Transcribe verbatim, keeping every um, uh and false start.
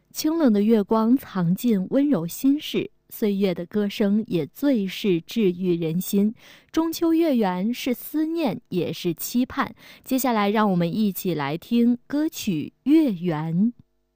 清冷的月光藏进温柔心事，岁月的歌声也最是治愈人心。中秋月圆是思念，也是期盼。接下来让我们一起来听歌曲《月圆》。